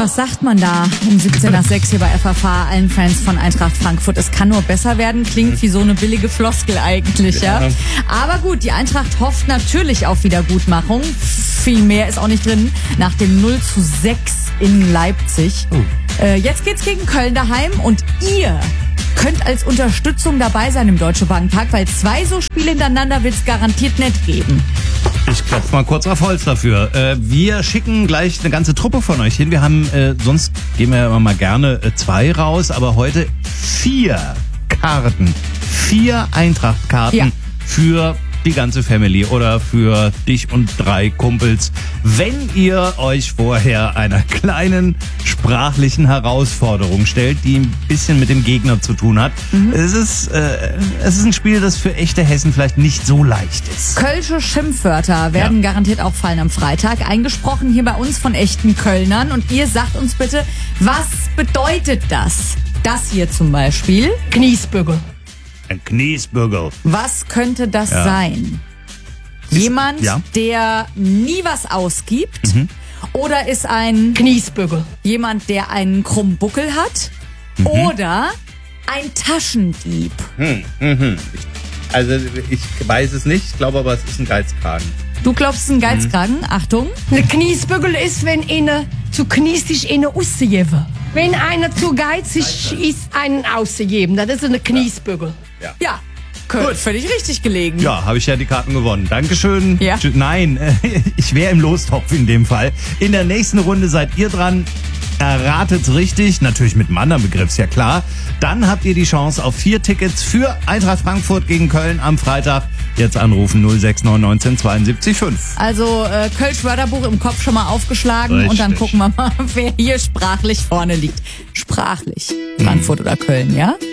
Was sagt man da um 17 nach 6 hier bei FFH allen Fans von Eintracht Frankfurt? Es kann nur besser werden, klingt wie so eine billige Floskel eigentlich, ja. Aber gut, die Eintracht hofft natürlich auf Wiedergutmachung. Viel mehr ist auch nicht drin. Nach dem 0:6 in Leipzig. Jetzt geht's gegen Köln daheim und ihr könnt als Unterstützung dabei sein im Deutsche Bankpark, weil 2 so Spiele hintereinander wird's garantiert nicht geben. Ich klopfe mal kurz auf Holz dafür. Wir schicken gleich eine ganze Truppe von euch hin. Wir haben, sonst gehen wir immer mal gerne 2 raus, aber heute 4 Karten. 4 Eintracht-Karten für die ganze Family oder für dich und 3 Kumpels. Wenn ihr euch vorher einer kleinen sprachlichen Herausforderung stellt, die ein bisschen mit dem Gegner zu tun hat. Es ist ein Spiel, das für echte Hessen vielleicht nicht so leicht ist. Kölsche Schimpfwörter werden garantiert auch fallen am Freitag. Eingesprochen hier bei uns von echten Kölnern. Und ihr sagt uns bitte, was bedeutet das? Das hier zum Beispiel. Kniesbügel. Ein Kniesbügel. Was könnte das sein? Jemand, der nie was ausgibt? Oder ist ein Kniesbügel. Jemand, der einen krummen Buckel hat? Oder ein Taschendieb? Also ich weiß es nicht, ich glaube aber, es ist ein Geizkragen. Du glaubst, es ist ein Geizkragen? Achtung. Ein Kniesbügel ist, wenn einer zu kniesig einen auszugeben. Wenn einer zu geizig ist, einen auszugeben, das ist ein Kniesbügel. Ja. Gut, völlig richtig gelegen. Ja, habe ich ja die Karten gewonnen. Dankeschön. Ja. Nein, ich wäre im Lostopf in dem Fall. In der nächsten Runde seid ihr dran. Erratet's richtig, natürlich mit einem anderen Begriff, ist ja klar. Dann habt ihr die Chance auf 4 Tickets für Eintracht Frankfurt gegen Köln am Freitag. Jetzt anrufen 06919 72 5. Also Kölsch Wörterbuch im Kopf schon mal aufgeschlagen. Richtig. Und dann gucken wir mal, wer hier sprachlich vorne liegt. Sprachlich. Frankfurt oder Köln, ja?